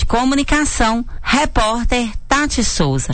Comunicação, repórter Tati Souza.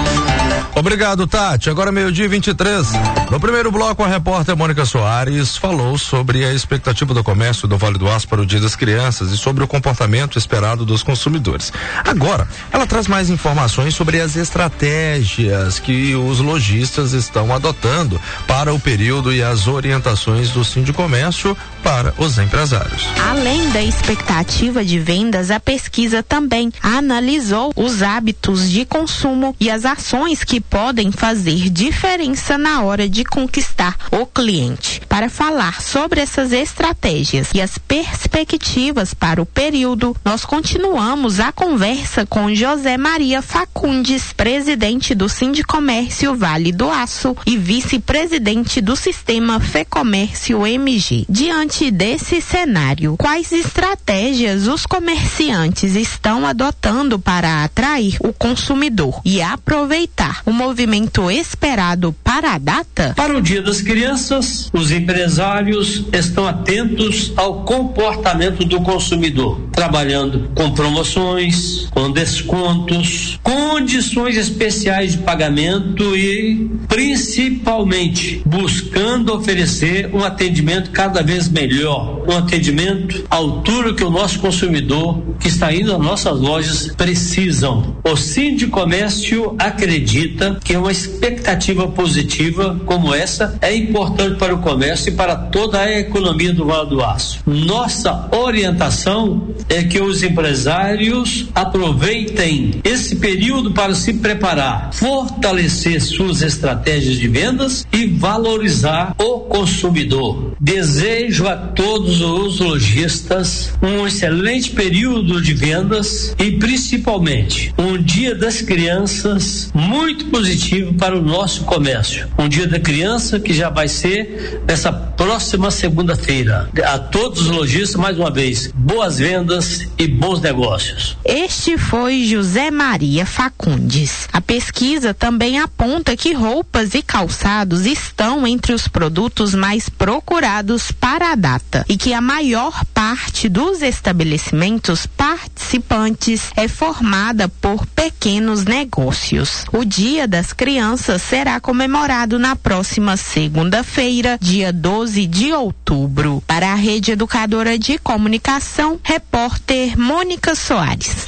Obrigado, Tati. Agora 12:23. No primeiro bloco, a repórter Mônica Soares falou sobre a expectativa do comércio do Vale do Aço para o Dia das Crianças e sobre o comportamento esperado dos consumidores. Agora, ela traz mais informações sobre as estratégias que os lojistas estão adotando para o período e as orientações do Sindicomércio para os empresários. Além da expectativa de vendas, a pesquisa também analisou os hábitos de consumo e as ações que podem fazer diferença na hora de conquistar o cliente. Para falar sobre essas estratégias e as perspectivas para o período, nós continuamos a conversa com José Maria Facundes, presidente do Sindicomércio Vale do Aço e vice-presidente do Sistema Fecomércio MG. Diante desse cenário, quais estratégias os comerciantes estão adotando para atrair o consumidor e aproveitar o movimento esperado para a data? Para o Dia das Crianças, os empresários estão atentos ao comportamento do consumidor, trabalhando com promoções, com descontos, condições especiais de pagamento e, principalmente, buscando oferecer um atendimento cada vez melhor, um atendimento à altura que o nosso consumidor que está indo às nossas lojas precisam. O Sindicomércio acredita que uma expectativa positiva como essa é importante para o comércio e para toda a economia do Vale do Aço. Nossa orientação é que os empresários aproveitem esse período para se preparar, fortalecer suas estratégias de vendas e valorizar o consumidor. Desejo a todos os lojistas um excelente período de vendas e principalmente um Dia das Crianças muito positivo para o nosso comércio. Um Dia da Criança que já vai ser nessa próxima segunda-feira. A todos os lojistas, mais uma vez, boas vendas e bons negócios. Este foi José Maria Facundes. A pesquisa também aponta que roupas e calçados estão entre os produtos mais procurados para a data e que a maior parte dos estabelecimentos participantes é formada por pequenos negócios. O Dia das Crianças será comemorado na próxima segunda-feira, dia 12 de outubro. Para a Rede Educadora de Comunicação, repórter Mônica Soares.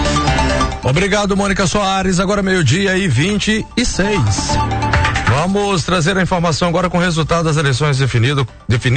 Obrigado, Mônica Soares. Agora 12:26. Vamos trazer a informação agora com o resultado das eleições definido.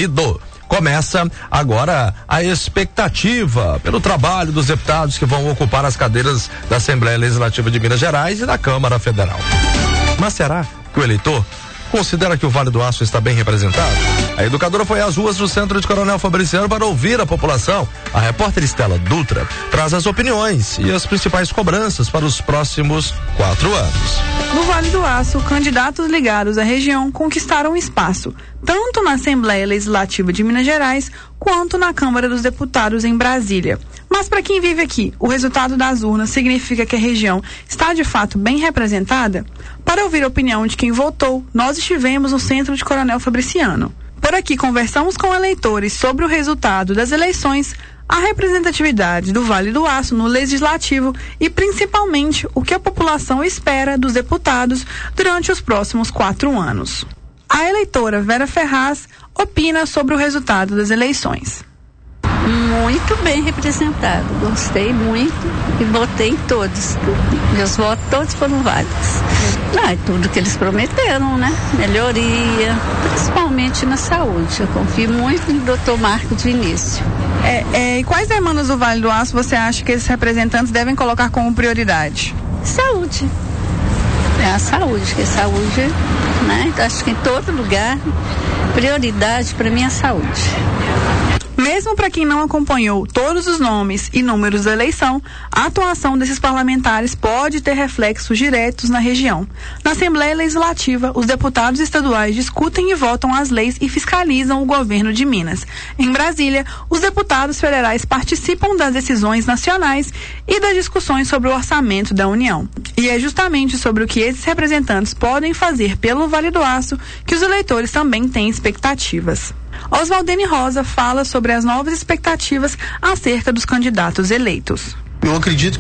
Começa agora a expectativa pelo trabalho dos deputados que vão ocupar as cadeiras da Assembleia Legislativa de Minas Gerais e da Câmara Federal. Mas será que o eleitor considera que o Vale do Aço está bem representado? A educadora foi às ruas do centro de Coronel Fabriciano para ouvir a população. A repórter Estela Dutra traz as opiniões e as principais cobranças para os próximos 4 anos. No Vale do Aço, candidatos ligados à região conquistaram espaço, tanto na Assembleia Legislativa de Minas Gerais, quanto na Câmara dos Deputados em Brasília. Mas para quem vive aqui, o resultado das urnas significa que a região está de fato bem representada? Para ouvir a opinião de quem votou, nós estivemos no centro de Coronel Fabriciano. Por aqui conversamos com eleitores sobre o resultado das eleições, a representatividade do Vale do Aço no Legislativo e principalmente o que a população espera dos deputados durante os próximos 4 anos. A eleitora Vera Ferraz opina sobre o resultado das eleições. Muito bem representado, gostei muito e votei em todos. Meus votos todos foram válidos. É tudo que eles prometeram, né? Melhoria, principalmente na saúde. Eu confio muito no Dr. Marcos Vinícius. E quais demandas do Vale do Aço você acha que esses representantes devem colocar como prioridade? Saúde. É a saúde, que é saúde, né? Acho que em todo lugar, prioridade para mim é a saúde. Mesmo para quem não acompanhou todos os nomes e números da eleição, a atuação desses parlamentares pode ter reflexos diretos na região. Na Assembleia Legislativa, os deputados estaduais discutem e votam as leis e fiscalizam o governo de Minas. Em Brasília, os deputados federais participam das decisões nacionais e das discussões sobre o orçamento da União. E é justamente sobre o que esses representantes podem fazer pelo Vale do Aço que os eleitores também têm expectativas. Oswaldene Rosa fala sobre as novas expectativas acerca dos candidatos eleitos. Eu acredito